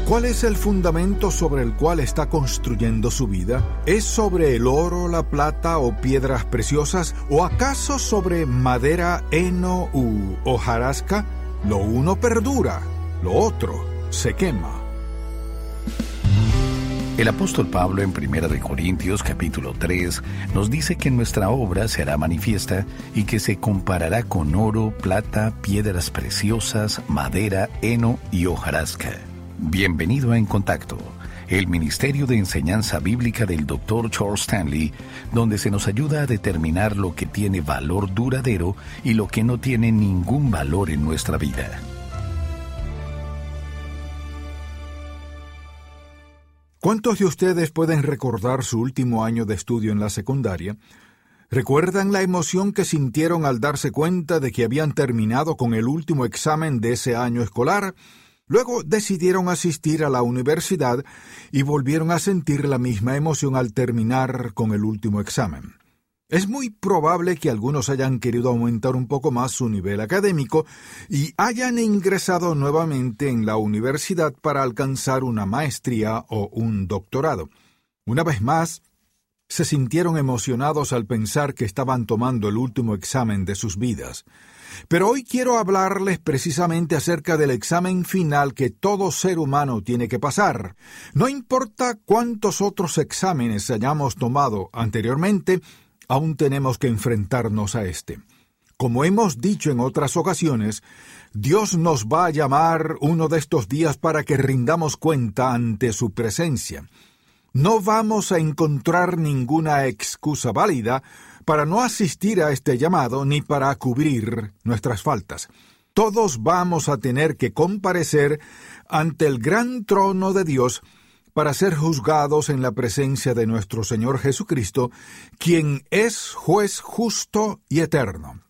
¿Cuál es el fundamento sobre el cual está construyendo su vida? ¿Es sobre el oro, la plata o piedras preciosas? ¿O acaso sobre madera, heno u hojarasca? Lo uno perdura, lo otro se quema. El apóstol Pablo en 1 Corintios capítulo 3 nos dice que nuestra obra será manifiesta y que se comparará con oro, plata, piedras preciosas, madera, heno y hojarasca. Bienvenido a En Contacto, el Ministerio de Enseñanza Bíblica del Dr. Charles Stanley, donde se nos ayuda a determinar lo que tiene valor duradero y lo que no tiene ningún valor en nuestra vida. ¿Cuántos de ustedes pueden recordar su último año de estudio en la secundaria? ¿Recuerdan la emoción que sintieron al darse cuenta de que habían terminado con el último examen de ese año escolar? Luego decidieron asistir a la universidad y volvieron a sentir la misma emoción al terminar con el último examen. Es muy probable que algunos hayan querido aumentar un poco más su nivel académico y hayan ingresado nuevamente en la universidad para alcanzar una maestría o un doctorado. Una vez más, se sintieron emocionados al pensar que estaban tomando el último examen de sus vidas. Pero hoy quiero hablarles precisamente acerca del examen final que todo ser humano tiene que pasar. No importa cuántos otros exámenes hayamos tomado anteriormente, aún tenemos que enfrentarnos a este. Como hemos dicho en otras ocasiones, Dios nos va a llamar uno de estos días para que rindamos cuenta ante su presencia. No vamos a encontrar ninguna excusa válida para no asistir a este llamado ni para cubrir nuestras faltas. Todos vamos a tener que comparecer ante el gran trono de Dios para ser juzgados en la presencia de nuestro Señor Jesucristo, quien es juez justo y eterno.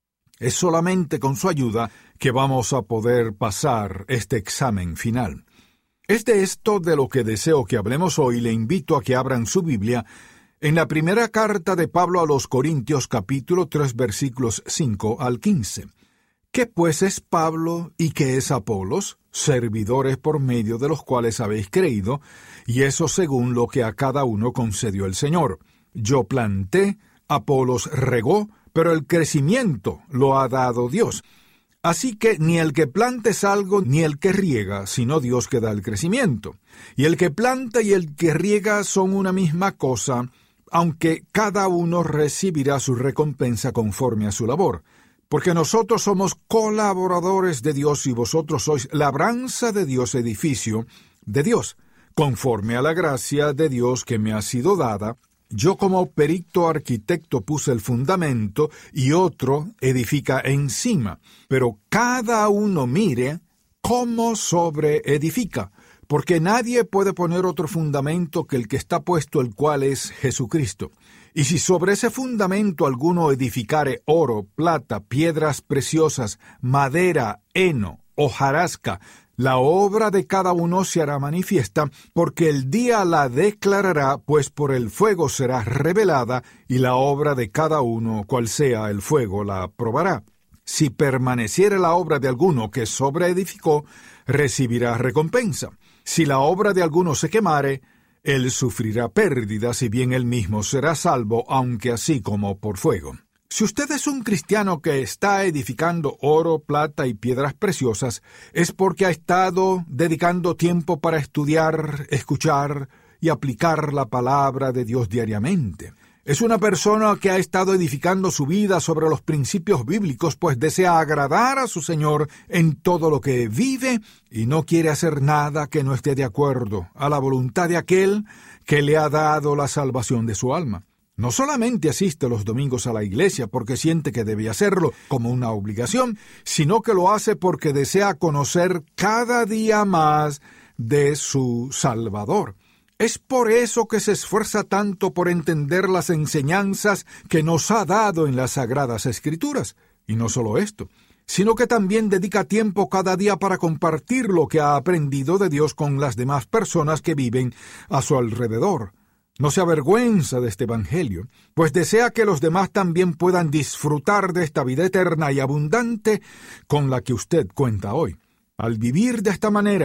Es solamente con su ayuda que vamos a poder pasar este examen final. Es de esto de lo que deseo que hablemos hoy. Le invito a que abran su Biblia en la primera carta de Pablo a los Corintios, capítulo 3, versículos 5 al 15. ¿Qué pues es Pablo y qué es Apolos? Servidores por medio de los cuales habéis creído, y eso según lo que a cada uno concedió el Señor. Yo planté, Apolos regó, pero el crecimiento lo ha dado Dios. Así que ni el que planta es algo, ni el que riega, sino Dios que da el crecimiento. Y el que planta y el que riega son una misma cosa, aunque cada uno recibirá su recompensa conforme a su labor. Porque nosotros somos colaboradores de Dios y vosotros sois labranza de Dios, edificio de Dios. Conforme a la gracia de Dios que me ha sido dada, yo como perito arquitecto puse el fundamento y otro edifica encima. Pero cada uno mire cómo sobreedifica, porque nadie puede poner otro fundamento que el que está puesto, el cual es Jesucristo. Y si sobre ese fundamento alguno edificare oro, plata, piedras preciosas, madera, heno, hojarasca, la obra de cada uno se hará manifiesta, porque el día la declarará, pues por el fuego será revelada, y la obra de cada uno, cual sea el fuego, la probará. Si permaneciere la obra de alguno que sobreedificó, recibirá recompensa. Si la obra de alguno se quemare, él sufrirá pérdida, si bien él mismo será salvo, aunque así como por fuego. Si usted es un cristiano que está edificando oro, plata y piedras preciosas, es porque ha estado dedicando tiempo para estudiar, escuchar y aplicar la palabra de Dios diariamente. Es una persona que ha estado edificando su vida sobre los principios bíblicos, pues desea agradar a su Señor en todo lo que vive y no quiere hacer nada que no esté de acuerdo a la voluntad de aquel que le ha dado la salvación de su alma. No solamente asiste los domingos a la iglesia porque siente que debe hacerlo como una obligación, sino que lo hace porque desea conocer cada día más de su Salvador. Es por eso que se esfuerza tanto por entender las enseñanzas que nos ha dado en las Sagradas Escrituras. Y no solo esto, sino que también dedica tiempo cada día para compartir lo que ha aprendido de Dios con las demás personas que viven a su alrededor. No se avergüenza de este evangelio, pues desea que los demás también puedan disfrutar de esta vida eterna y abundante con la que usted cuenta hoy. Al vivir de esta manera,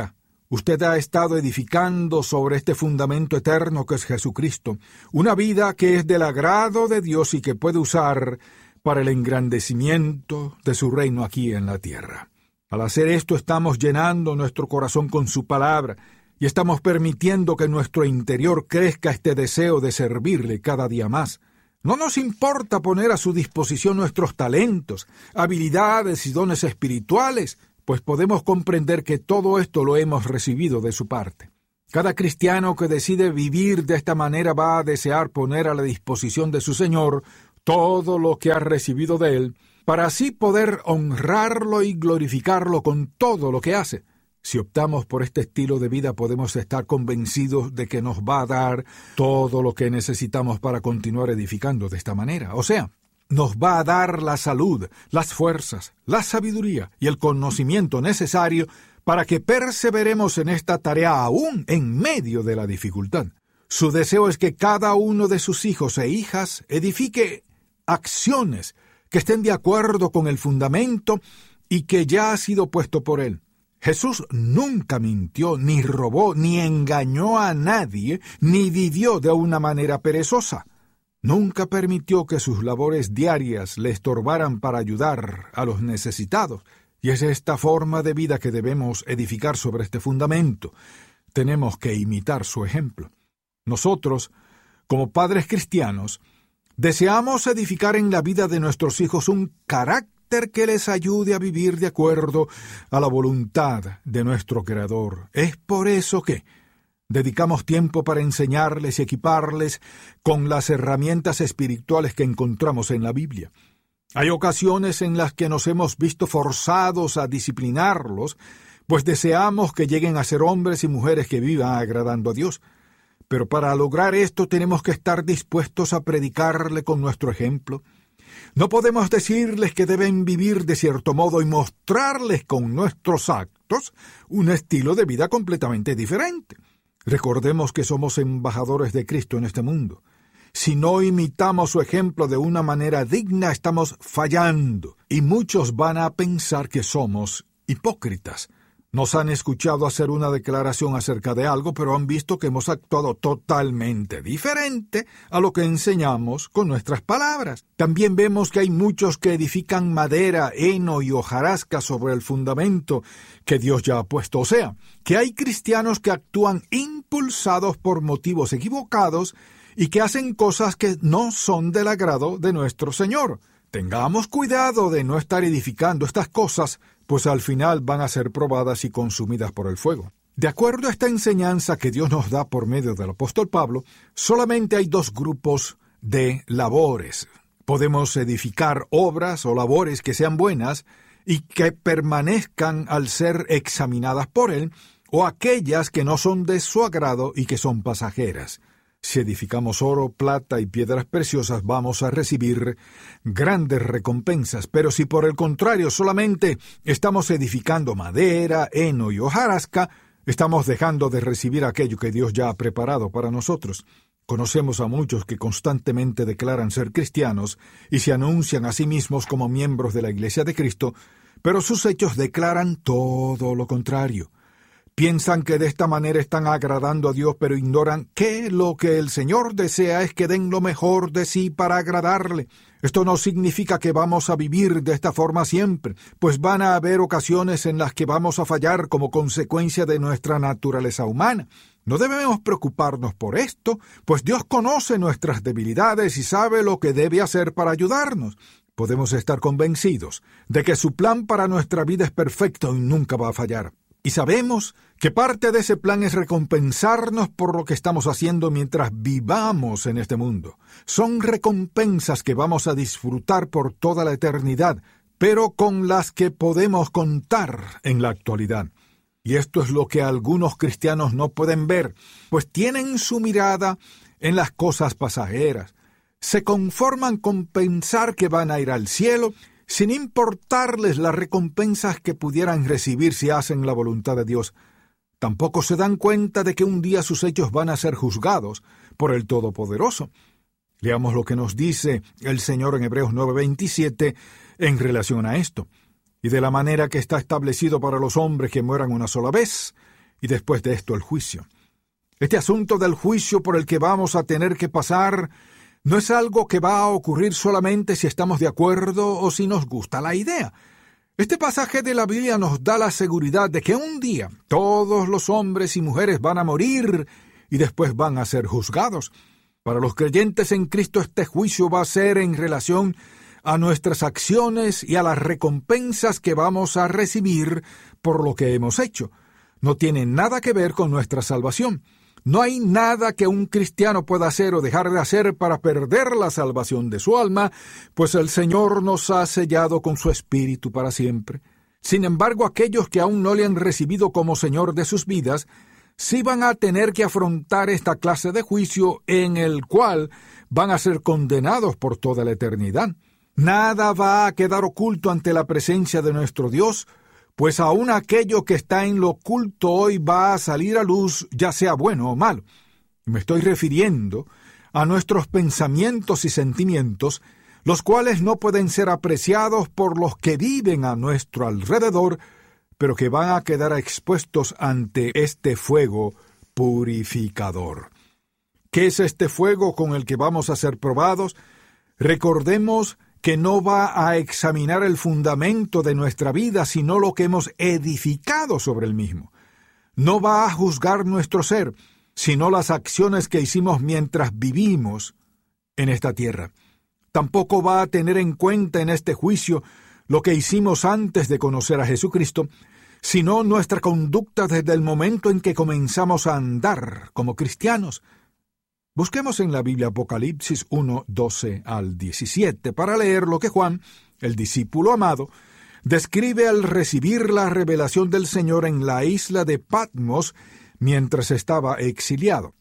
Usted ha estado edificando sobre este fundamento eterno que es Jesucristo, una vida que es del agrado de Dios y que puede usar para el engrandecimiento de su reino aquí en la tierra. Al hacer esto estamos llenando nuestro corazón con su palabra y estamos permitiendo que en nuestro interior crezca este deseo de servirle cada día más. No nos importa poner a su disposición nuestros talentos, habilidades y dones espirituales, pues podemos comprender que todo esto lo hemos recibido de su parte. Cada cristiano que decide vivir de esta manera va a desear poner a la disposición de su Señor todo lo que ha recibido de Él, para así poder honrarlo y glorificarlo con todo lo que hace. Si optamos por este estilo de vida, podemos estar convencidos de que nos va a dar todo lo que necesitamos para continuar edificando de esta manera. O sea, nos va a dar la salud, las fuerzas, la sabiduría y el conocimiento necesario para que perseveremos en esta tarea aún en medio de la dificultad. Su deseo es que cada uno de sus hijos e hijas edifique acciones que estén de acuerdo con el fundamento y que ya ha sido puesto por él. Jesús nunca mintió, ni robó, ni engañó a nadie, ni vivió de una manera perezosa. Nunca permitió que sus labores diarias le estorbaran para ayudar a los necesitados, y es esta forma de vida que debemos edificar sobre este fundamento. Tenemos que imitar su ejemplo. Nosotros, como padres cristianos, deseamos edificar en la vida de nuestros hijos un carácter que les ayude a vivir de acuerdo a la voluntad de nuestro Creador. Es por eso que dedicamos tiempo para enseñarles y equiparles con las herramientas espirituales que encontramos en la Biblia. Hay ocasiones en las que nos hemos visto forzados a disciplinarlos, pues deseamos que lleguen a ser hombres y mujeres que vivan agradando a Dios. Pero para lograr esto tenemos que estar dispuestos a predicarle con nuestro ejemplo. No podemos decirles que deben vivir de cierto modo y mostrarles con nuestros actos un estilo de vida completamente diferente. Recordemos que somos embajadores de Cristo en este mundo. Si no imitamos su ejemplo de una manera digna, estamos fallando, y muchos van a pensar que somos hipócritas. Nos han escuchado hacer una declaración acerca de algo, pero han visto que hemos actuado totalmente diferente a lo que enseñamos con nuestras palabras. También vemos que hay muchos que edifican madera, heno y hojarasca sobre el fundamento que Dios ya ha puesto. O sea, que hay cristianos que actúan impulsados por motivos equivocados y que hacen cosas que no son del agrado de nuestro Señor. Tengamos cuidado de no estar edificando estas cosas, pues al final van a ser probadas y consumidas por el fuego. De acuerdo a esta enseñanza que Dios nos da por medio del apóstol Pablo, solamente hay dos grupos de labores. Podemos edificar obras o labores que sean buenas y que permanezcan al ser examinadas por él, o aquellas que no son de su agrado y que son pasajeras. Si edificamos oro, plata y piedras preciosas, vamos a recibir grandes recompensas, pero si por el contrario solamente estamos edificando madera, heno y hojarasca, estamos dejando de recibir aquello que Dios ya ha preparado para nosotros. Conocemos a muchos que constantemente declaran ser cristianos y se anuncian a sí mismos como miembros de la Iglesia de Cristo, pero sus hechos declaran todo lo contrario. Piensan que de esta manera están agradando a Dios, pero ignoran que lo que el Señor desea es que den lo mejor de sí para agradarle. Esto no significa que vamos a vivir de esta forma siempre, pues van a haber ocasiones en las que vamos a fallar como consecuencia de nuestra naturaleza humana. No debemos preocuparnos por esto, pues Dios conoce nuestras debilidades y sabe lo que debe hacer para ayudarnos. Podemos estar convencidos de que su plan para nuestra vida es perfecto y nunca va a fallar. Y sabemos que parte de ese plan es recompensarnos por lo que estamos haciendo mientras vivamos en este mundo. Son recompensas que vamos a disfrutar por toda la eternidad, pero con las que podemos contar en la actualidad. Y esto es lo que algunos cristianos no pueden ver, pues tienen su mirada en las cosas pasajeras. Se conforman con pensar que van a ir al cielo, sin importarles las recompensas que pudieran recibir si hacen la voluntad de Dios. Tampoco se dan cuenta de que un día sus hechos van a ser juzgados por el Todopoderoso. Leamos lo que nos dice el Señor en Hebreos 9:27 en relación a esto. Y de la manera que está establecido para los hombres que mueran una sola vez, y después de esto el juicio. Este asunto del juicio por el que vamos a tener que pasar no es algo que va a ocurrir solamente si estamos de acuerdo o si nos gusta la idea. Este pasaje de la Biblia nos da la seguridad de que un día todos los hombres y mujeres van a morir y después van a ser juzgados. Para los creyentes en Cristo este juicio va a ser en relación a nuestras acciones y a las recompensas que vamos a recibir por lo que hemos hecho. No tiene nada que ver con nuestra salvación. No hay nada que un cristiano pueda hacer o dejar de hacer para perder la salvación de su alma, pues el Señor nos ha sellado con su Espíritu para siempre. Sin embargo, aquellos que aún no le han recibido como Señor de sus vidas, sí van a tener que afrontar esta clase de juicio en el cual van a ser condenados por toda la eternidad. Nada va a quedar oculto ante la presencia de nuestro Dios, pues aún aquello que está en lo oculto hoy va a salir a luz, ya sea bueno o malo. Me estoy refiriendo a nuestros pensamientos y sentimientos, los cuales no pueden ser apreciados por los que viven a nuestro alrededor, pero que van a quedar expuestos ante este fuego purificador. ¿Qué es este fuego con el que vamos a ser probados? Recordemos que no va a examinar el fundamento de nuestra vida, sino lo que hemos edificado sobre el mismo. No va a juzgar nuestro ser, sino las acciones que hicimos mientras vivimos en esta tierra. Tampoco va a tener en cuenta en este juicio lo que hicimos antes de conocer a Jesucristo, sino nuestra conducta desde el momento en que comenzamos a andar como cristianos. Busquemos en la Biblia Apocalipsis 1, 12 al 17 para leer lo que Juan, el discípulo amado, describe al recibir la revelación del Señor en la isla de Patmos mientras estaba exiliado.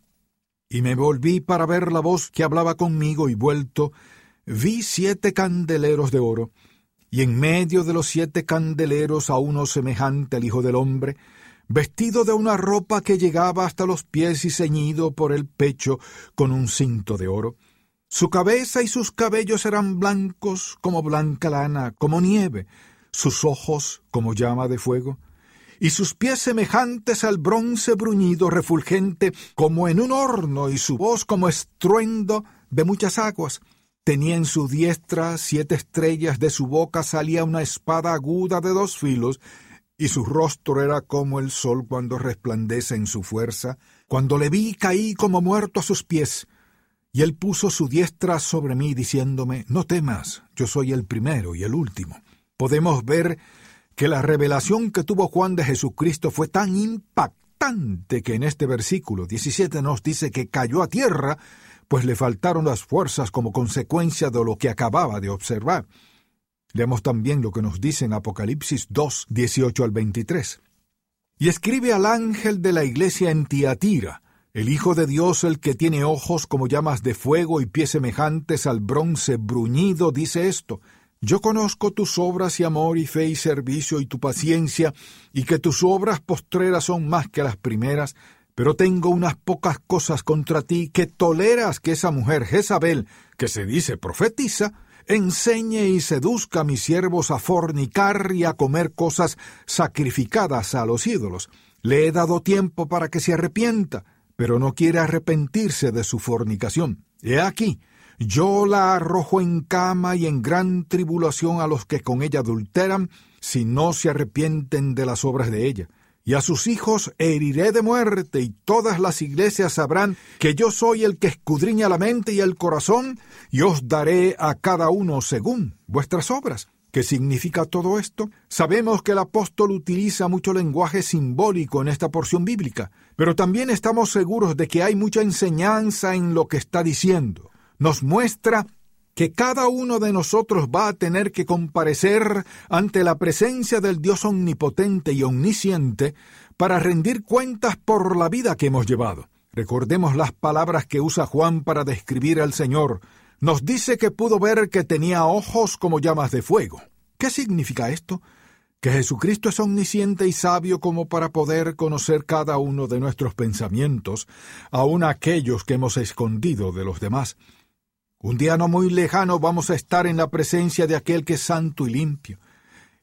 Y me volví para ver la voz que hablaba conmigo y vuelto, vi 7 candeleros de oro, y en medio de los 7 candeleros a uno semejante al Hijo del Hombre, vestido de una ropa que llegaba hasta los pies y ceñido por el pecho con un cinto de oro. Su cabeza y sus cabellos eran blancos como blanca lana, como nieve, sus ojos como llama de fuego, y sus pies semejantes al bronce bruñido refulgente como en un horno, y su voz como estruendo de muchas aguas. Tenía en su diestra 7 estrellas, de su boca salía una espada aguda de 2 filos, y su rostro era como el sol cuando resplandece en su fuerza. Cuando le vi, caí como muerto a sus pies, y él puso su diestra sobre mí, diciéndome, no temas, yo soy el primero y el último. Podemos ver que la revelación que tuvo Juan de Jesucristo fue tan impactante que en este versículo 17 nos dice que cayó a tierra, pues le faltaron las fuerzas como consecuencia de lo que acababa de observar. Leemos también lo que nos dice en Apocalipsis 2, 18 al 23. Y escribe al ángel de la iglesia en Tiatira, el Hijo de Dios, el que tiene ojos como llamas de fuego y pies semejantes al bronce bruñido, dice esto: yo conozco tus obras y amor y fe y servicio y tu paciencia, y que tus obras postreras son más que las primeras, pero tengo unas pocas cosas contra ti, que toleras que esa mujer Jezabel, que se dice profetiza, enseñe y seduzca a mis siervos a fornicar y a comer cosas sacrificadas a los ídolos. Le he dado tiempo para que se arrepienta, pero no quiere arrepentirse de su fornicación. He aquí, yo la arrojo en cama y en gran tribulación a los que con ella adulteran, si no se arrepienten de las obras de ella. Y a sus hijos heriré de muerte, y todas las iglesias sabrán que yo soy el que escudriña la mente y el corazón, y os daré a cada uno según vuestras obras. ¿Qué significa todo esto? Sabemos que el apóstol utiliza mucho lenguaje simbólico en esta porción bíblica, pero también estamos seguros de que hay mucha enseñanza en lo que está diciendo. Nos muestra que cada uno de nosotros va a tener que comparecer ante la presencia del Dios omnipotente y omnisciente para rendir cuentas por la vida que hemos llevado. Recordemos las palabras que usa Juan para describir al Señor. Nos dice que pudo ver que tenía ojos como llamas de fuego. ¿Qué significa esto? Que Jesucristo es omnisciente y sabio como para poder conocer cada uno de nuestros pensamientos, aun aquellos que hemos escondido de los demás. Un día no muy lejano vamos a estar en la presencia de aquel que es santo y limpio.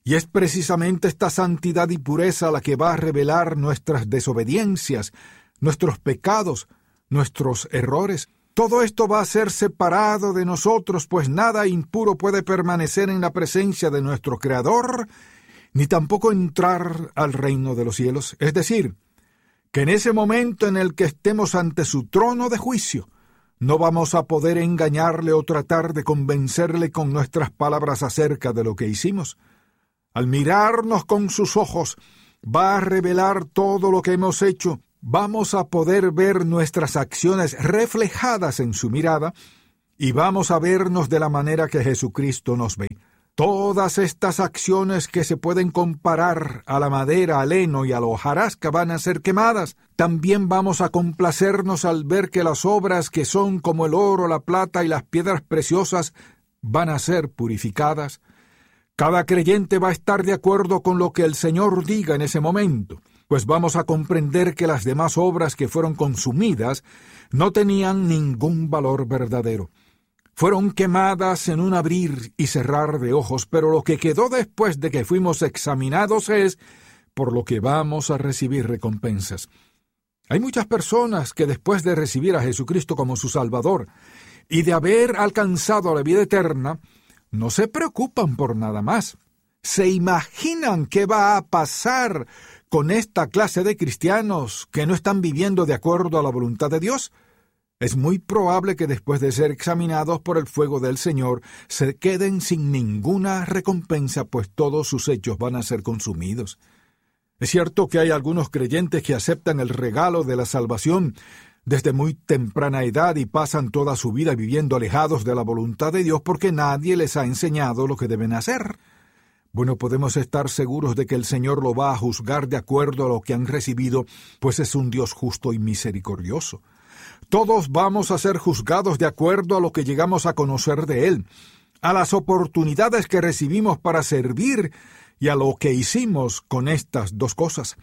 Y es precisamente esta santidad y pureza la que va a revelar nuestras desobediencias, nuestros pecados, nuestros errores. Todo esto va a ser separado de nosotros, pues nada impuro puede permanecer en la presencia de nuestro Creador, ni tampoco entrar al reino de los cielos. Es decir, que en ese momento en el que estemos ante su trono de juicio, no vamos a poder engañarle o tratar de convencerle con nuestras palabras acerca de lo que hicimos. Al mirarnos con sus ojos, va a revelar todo lo que hemos hecho. Vamos a poder ver nuestras acciones reflejadas en su mirada y vamos a vernos de la manera que Jesucristo nos ve. Todas estas acciones que se pueden comparar a la madera, al heno y a la hojarasca van a ser quemadas. También vamos a complacernos al ver que las obras que son como el oro, la plata y las piedras preciosas van a ser purificadas. Cada creyente va a estar de acuerdo con lo que el Señor diga en ese momento, pues vamos a comprender que las demás obras que fueron consumidas no tenían ningún valor verdadero. Fueron quemadas en un abrir y cerrar de ojos, pero lo que quedó después de que fuimos examinados es por lo que vamos a recibir recompensas. Hay muchas personas que después de recibir a Jesucristo como su Salvador y de haber alcanzado la vida eterna, no se preocupan por nada más. ¿Se imaginan qué va a pasar con esta clase de cristianos que no están viviendo de acuerdo a la voluntad de Dios? Es muy probable que después de ser examinados por el fuego del Señor se queden sin ninguna recompensa, pues todos sus hechos van a ser consumidos. Es cierto que hay algunos creyentes que aceptan el regalo de la salvación desde muy temprana edad y pasan toda su vida viviendo alejados de la voluntad de Dios porque nadie les ha enseñado lo que deben hacer. Bueno, podemos estar seguros de que el Señor lo va a juzgar de acuerdo a lo que han recibido, pues es un Dios justo y misericordioso. Todos vamos a ser juzgados de acuerdo a lo que llegamos a conocer de Él, a las oportunidades que recibimos para servir y a lo que hicimos con estas dos cosas.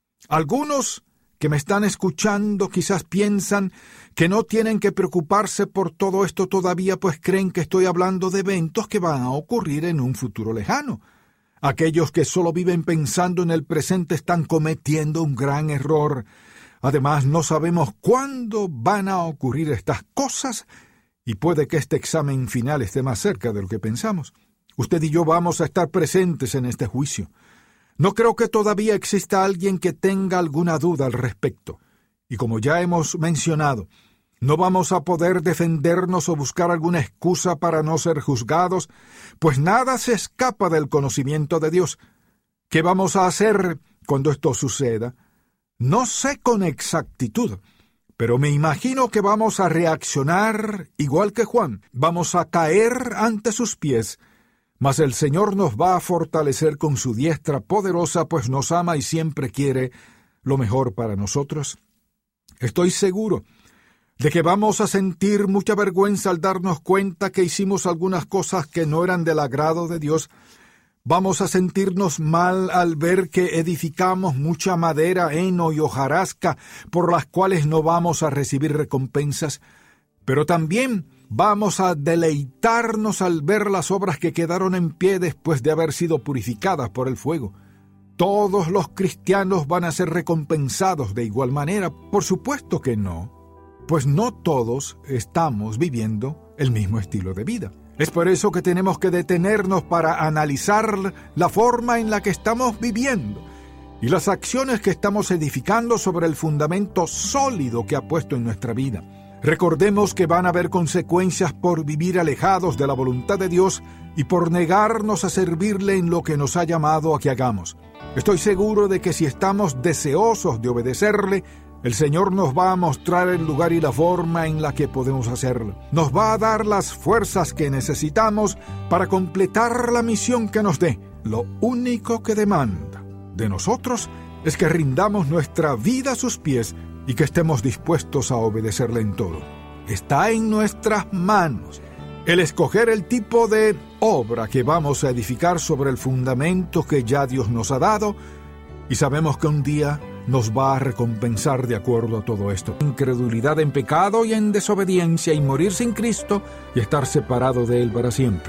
Algunos que me están escuchando quizás piensan que no tienen que preocuparse por todo esto todavía, pues creen que estoy hablando de eventos que van a ocurrir en un futuro lejano. Aquellos que solo viven pensando en el presente están cometiendo un gran error. Además, no sabemos cuándo van a ocurrir estas cosas y puede que este examen final esté más cerca de lo que pensamos. Usted y yo vamos a estar presentes en este juicio. No creo que todavía exista alguien que tenga alguna duda al respecto. Y como ya hemos mencionado, no vamos a poder defendernos o buscar alguna excusa para no ser juzgados, pues nada se escapa del conocimiento de Dios. ¿Qué vamos a hacer cuando esto suceda? No sé con exactitud, pero me imagino que vamos a reaccionar igual que Juan. Vamos a caer ante sus pies, mas el Señor nos va a fortalecer con su diestra poderosa, pues nos ama y siempre quiere lo mejor para nosotros. Estoy seguro de que vamos a sentir mucha vergüenza al darnos cuenta que hicimos algunas cosas que no eran del agrado de Dios. Vamos a sentirnos mal al ver que edificamos mucha madera, heno y hojarasca, por las cuales no vamos a recibir recompensas, pero también vamos a deleitarnos al ver las obras que quedaron en pie después de haber sido purificadas por el fuego. ¿Todos los cristianos van a ser recompensados de igual manera? Por supuesto que no, pues no todos estamos viviendo el mismo estilo de vida. Es por eso que tenemos que detenernos para analizar la forma en la que estamos viviendo y las acciones que estamos edificando sobre el fundamento sólido que ha puesto en nuestra vida. Recordemos que van a haber consecuencias por vivir alejados de la voluntad de Dios y por negarnos a servirle en lo que nos ha llamado a que hagamos. Estoy seguro de que si estamos deseosos de obedecerle, el Señor nos va a mostrar el lugar y la forma en la que podemos hacerlo. Nos va a dar las fuerzas que necesitamos para completar la misión que nos dé. Lo único que demanda de nosotros es que rindamos nuestra vida a sus pies y que estemos dispuestos a obedecerle en todo. Está en nuestras manos el escoger el tipo de obra que vamos a edificar sobre el fundamento que ya Dios nos ha dado, y sabemos que un día nos va a recompensar de acuerdo a todo esto. Incredulidad en pecado y en desobediencia y morir sin Cristo y estar separado de Él para siempre.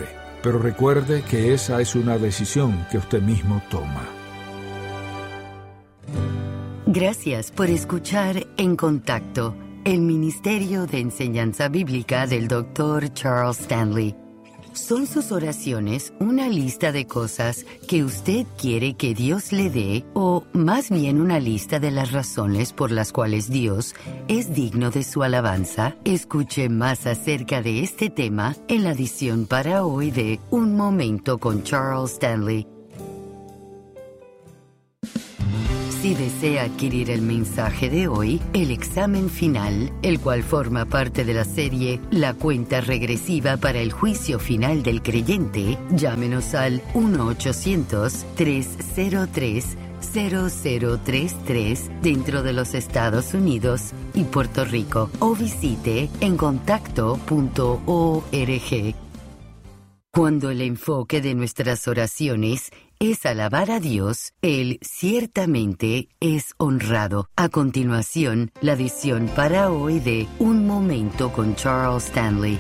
pero recuerde que esa es una decisión que usted mismo toma. Gracias por escuchar En Contacto, el Ministerio de Enseñanza Bíblica del Dr. Charles Stanley. ¿Son sus oraciones una lista de cosas que usted quiere que Dios le dé, o más bien una lista de las razones por las cuales Dios es digno de su alabanza? Escuche más acerca de este tema en la edición para hoy de Un Momento con Charles Stanley. Si desea adquirir el mensaje de hoy, el examen final, el cual forma parte de la serie La cuenta regresiva para el juicio final del creyente, llámenos al 1-800-303-0033 dentro de los Estados Unidos y Puerto Rico, o visite encontacto.org. Cuando el enfoque de nuestras oraciones es alabar a Dios, Él ciertamente es honrado. A continuación, la edición para hoy de Un Momento con Charles Stanley.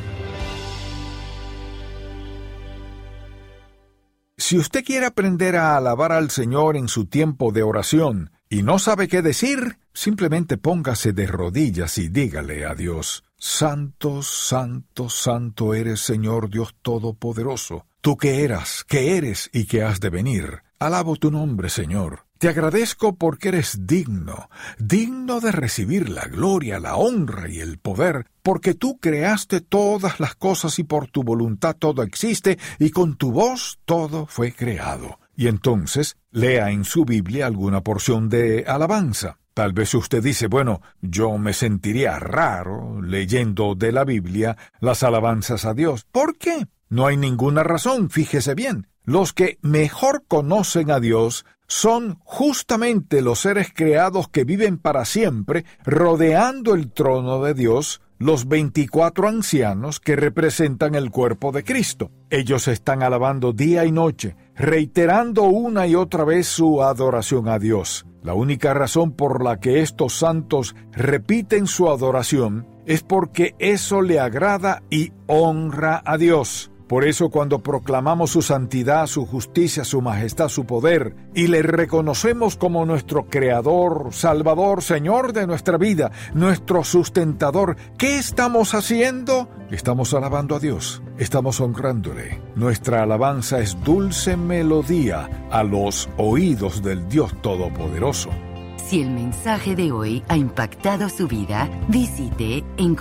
Si usted quiere aprender a alabar al Señor en su tiempo de oración y no sabe qué decir, simplemente póngase de rodillas y dígale a Dios: Santo, santo, santo eres, Señor Dios Todopoderoso. Tú que eras, que eres y que has de venir. Alabo tu nombre, Señor. Te agradezco porque eres digno de recibir la gloria, la honra y el poder, porque tú creaste todas las cosas y por tu voluntad todo existe y con tu voz todo fue creado. Y entonces, lea en su Biblia alguna porción de alabanza. Tal vez usted dice, bueno, yo me sentiría raro leyendo de la Biblia las alabanzas a Dios. ¿Por qué? No hay ninguna razón, fíjese bien. Los que mejor conocen a Dios son justamente los seres creados que viven para siempre rodeando el trono de Dios, los 24 ancianos que representan el cuerpo de Cristo. Ellos están alabando día y noche, reiterando una y otra vez su adoración a Dios. La única razón por la que estos santos repiten su adoración es porque eso le agrada y honra a Dios. Por eso cuando proclamamos su santidad, su justicia, su majestad, su poder, y le reconocemos como nuestro Creador, Salvador, Señor de nuestra vida, nuestro sustentador, ¿qué estamos haciendo? Estamos alabando a Dios, estamos honrándole. Nuestra alabanza es dulce melodía a los oídos del Dios Todopoderoso. Si el mensaje de hoy ha impactado su vida, visite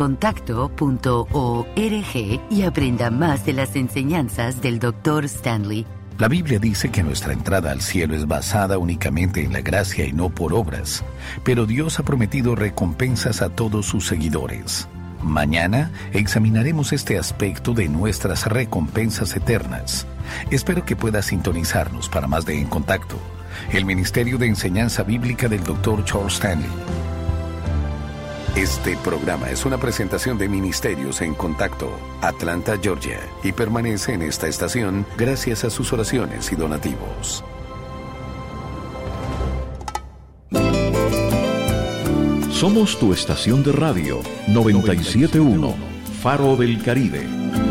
encontacto.org y aprenda más de las enseñanzas del Dr. Stanley. La Biblia dice que nuestra entrada al cielo es basada únicamente en la gracia y no por obras, pero Dios ha prometido recompensas a todos sus seguidores. Mañana examinaremos este aspecto de nuestras recompensas eternas. Espero que pueda sintonizarnos para más de En Contacto, el Ministerio de Enseñanza Bíblica del Dr. Charles Stanley. Este programa es una presentación de Ministerios en Contacto, Atlanta, Georgia, y permanece en esta estación gracias a sus oraciones y donativos. Somos tu estación de radio 97.1, Faro del Caribe.